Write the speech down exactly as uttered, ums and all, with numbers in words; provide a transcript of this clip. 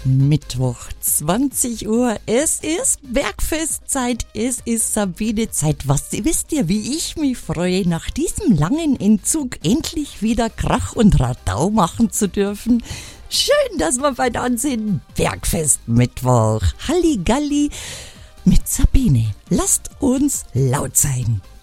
Mittwoch, zwanzig Uhr. Es ist Bergfestzeit. Es ist Sabine-Zeit. Was wisst ihr, wie ich mich freue, nach diesem langen Entzug endlich wieder Krach und Radau machen zu dürfen? Schön, dass wir beieinander sind. Bergfest Mittwoch. Halligalli mit Sabine. Lasst uns laut sein.